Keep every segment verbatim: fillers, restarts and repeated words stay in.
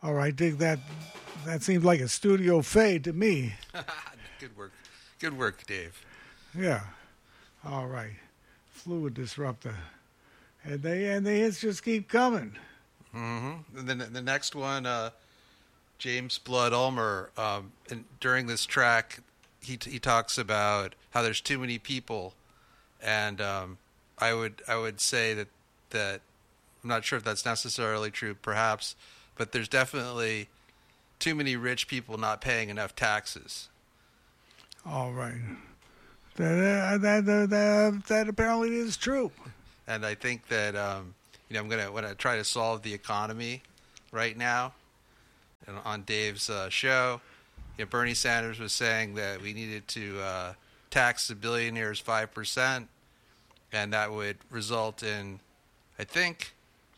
All right, dig that. That seems like a studio fade to me. Good work. Good work, Dave. Yeah. All right. Fluid disruptor. And they and the hits just keep coming. Mm-hmm. And then the next one, uh, James Blood Ulmer, um, and during this track, he he talks about how there's too many people, and um, I would I would say that that I'm not sure if that's necessarily true, perhaps, but there's definitely too many rich people not paying enough taxes. All right. That uh, that, uh, that that apparently is true. And I think that um, you know I'm gonna when I try to solve the economy right now, and on Dave's uh, show, you know, Bernie Sanders was saying that we needed to uh, tax the billionaires five percent, and that would result in, I think,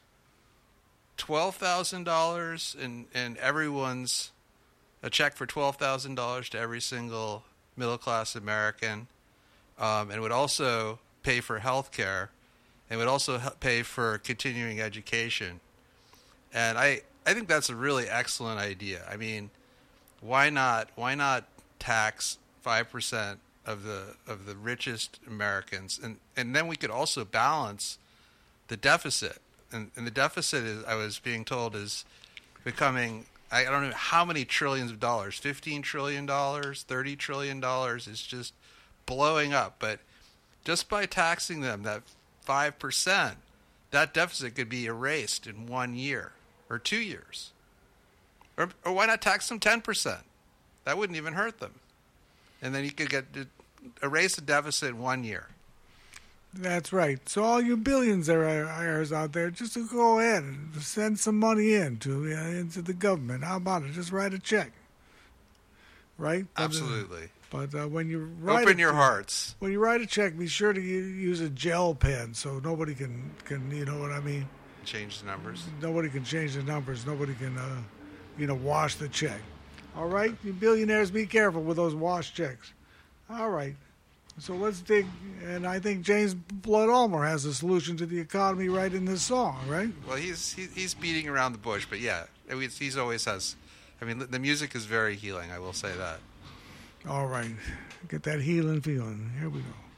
twelve thousand dollars in in everyone's a check for twelve thousand dollars to every single middle class American, um, and would also pay for health care. It would also pay for continuing education. And I, I think that's a really excellent idea. I mean, why not why not tax five percent of the of the richest Americans? And, and then we could also balance the deficit. And, and the deficit, is, I was being told, is becoming, I don't know how many trillions of dollars, fifteen trillion dollars, thirty trillion dollars. Is just blowing up. But just by taxing them, that five percent, that deficit could be erased in one year or two years. Or, or why not tax them ten percent? That wouldn't even hurt them. And then you could get erase the deficit in one year. That's right. So all you billionaires out there, just to go ahead and send some money in to, uh, into the government. How about it? Just write a check. Right? Absolutely. But uh, when you write Open a, your hearts. When you write a check, be sure to use a gel pen so nobody can, can you know what I mean? Change the numbers. Nobody can change the numbers. Nobody can, uh, you know, wash the check. All right? You billionaires, be careful with those wash checks. All right. So let's dig. And I think James Blood Ulmer has a solution to the economy right in this song, right? Well, he's he, he's beating around the bush, but yeah, he's always has. I mean, the music is very healing. I will say that. All right. Get that healing feeling. Here we go.